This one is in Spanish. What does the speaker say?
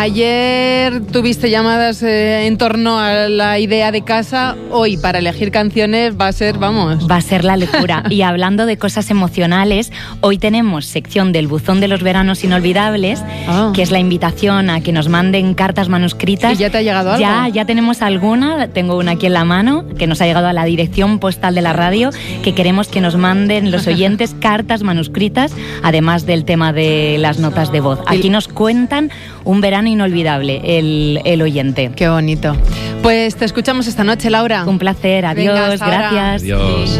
Ayer tuviste llamadas en torno a la idea de casa. Hoy, para elegir canciones, va a ser, vamos... Va a ser la locura. Y hablando de cosas emocionales, hoy tenemos sección del Buzón de los Veranos Inolvidables, que es la invitación a que nos manden cartas manuscritas. ¿Y ya te ha llegado algo? Ya tenemos alguna. Tengo una aquí en la mano, que nos ha llegado a la dirección postal de la radio, que queremos que nos manden los oyentes cartas manuscritas, además del tema de las notas de voz. Aquí nos cuentan un verano inolvidable, el oyente. Qué bonito. Pues te escuchamos esta noche, Laura. Un placer, adiós, Venga, gracias. Adiós.